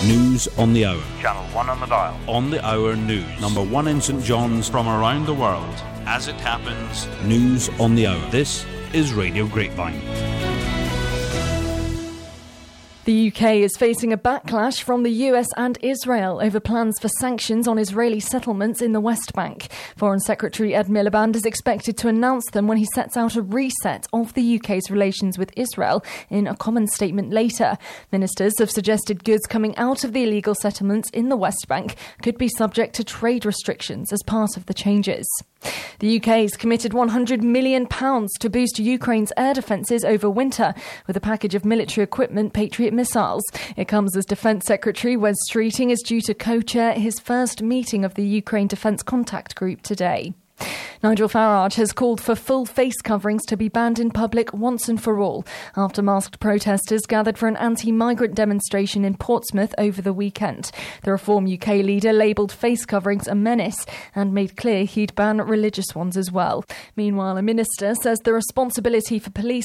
News on the Hour. Channel 1 on the dial. On the Hour News. Number 1 in St John's. From around the world. As it happens. News on the Hour. This is Radio Grapevine. The UK is facing a backlash from the US and Israel over plans for sanctions on Israeli settlements in the West Bank. Foreign Secretary Ed Miliband is expected to announce them when he sets out a reset of the UK's relations with Israel in a common statement later. Ministers have suggested goods coming out of the illegal settlements in the West Bank could be subject to trade restrictions as part of the changes. The UK has committed £100 million to boost Ukraine's air defences over winter with a package of military equipment, Patriot missiles. It comes as Defence Secretary Wes Streeting is due to co-chair his first meeting of the Ukraine Defence Contact Group today. Nigel Farage has called for full face coverings to be banned in public once and for all after masked protesters gathered for an anti-migrant demonstration in Portsmouth over the weekend. The Reform UK leader labelled face coverings a menace and made clear he'd ban religious ones as well. Meanwhile, a minister says the responsibility for police